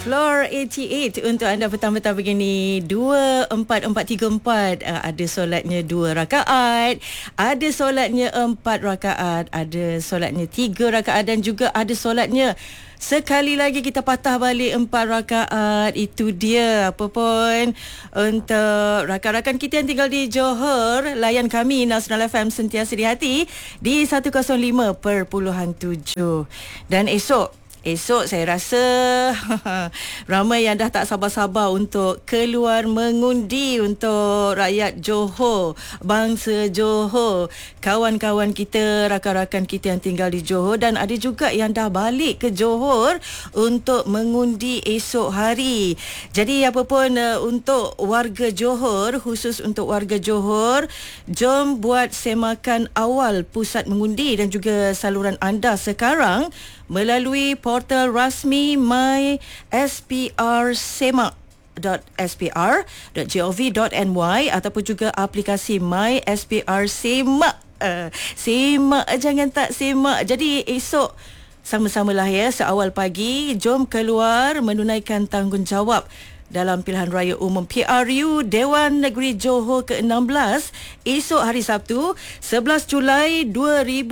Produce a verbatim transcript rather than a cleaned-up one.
Floor lapan puluh lapan untuk anda petang-petang begini. Dua empat empat tiga empat. Uh, ada solatnya dua rakaat, ada solatnya empat rakaat, ada solatnya tiga rakaat dan juga ada solatnya sekali lagi kita patah balik empat rakaat. Itu dia. Apa pun untuk rakan-rakan kita yang tinggal di Johor, layan kami Nasional F M sentiasa di hati di seratus lima perpuluhan tujuh. Dan esok Esok saya rasa ramai yang dah tak sabar-sabar untuk keluar mengundi untuk rakyat Johor, bangsa Johor, kawan-kawan kita, rakan-rakan kita yang tinggal di Johor, dan ada juga yang dah balik ke Johor untuk mengundi esok hari. Jadi apa pun uh, untuk warga Johor, khusus untuk warga Johor, jom buat semakan awal pusat mengundi dan juga saluran anda sekarang melalui portal rasmi my s p r semak dot s p r dot gov dot n y ataupun juga aplikasi My S P R Semak. Uh, semak, jangan tak semak. Jadi esok sama-samalah ya, seawal pagi jom keluar menunaikan tanggungjawab dalam pilihan raya umum P R U Dewan Negeri Johor ke enam belas esok hari Sabtu sebelas Julai dua ribu